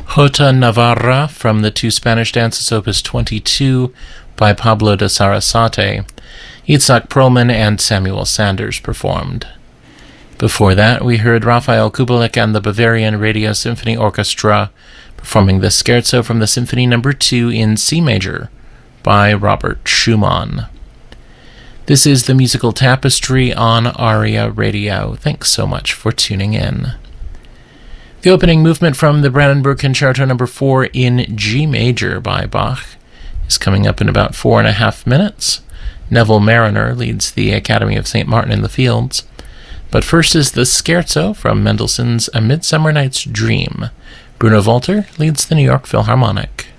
Jota Navarra from the two Spanish dances Opus 22 by Pablo de Sarasate. Itzhak Perlman and Samuel Sanders performed. Before that, we heard Raphael Kubelik and the Bavarian Radio Symphony Orchestra performing the Scherzo from the Symphony No. 2 in C major by Robert Schumann. This is the Musical Tapestry on ARIA Radio. Thanks so much for tuning in. The opening movement from the Brandenburg Concerto No. 4 in G major by Bach is coming up in about 4.5 minutes. Neville Mariner leads the Academy of St. Martin in the Fields. But first is the Scherzo from Mendelssohn's A Midsummer Night's Dream. Bruno Walter leads the New York Philharmonic.